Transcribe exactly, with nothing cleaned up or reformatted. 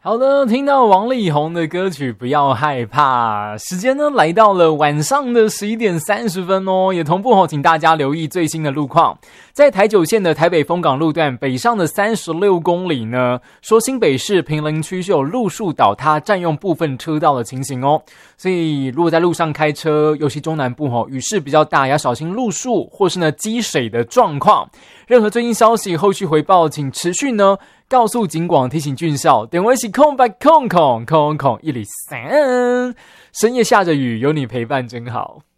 好的，听到王力宏的歌曲不要害怕。时间呢来到了晚上的十一点三十分哦，也同步哦，请大家留意最新的路况。在台九线的台北丰港路段北上的三十六公里呢，说新北市坪林区是有路树倒塌占用部分车道的情形哦，所以如果在路上开车，尤其中南部哦，雨势比较大，要小心路树或是呢积水的状况。任何最新消息后续回报，请持续呢告诉警广，提醒军校。点位是空白空空空空一里三，深夜下着雨，有你陪伴真好。